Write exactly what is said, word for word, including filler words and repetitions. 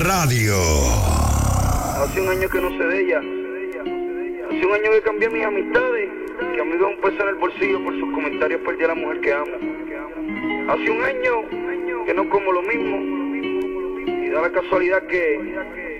Radio. Hace un año que no sé de ella. Hace un año que cambié mis amistades. Que a mí me da un peso en el bolsillo por sus comentarios perdí a la mujer que amo. Hace un año que no como lo mismo. Y da la casualidad que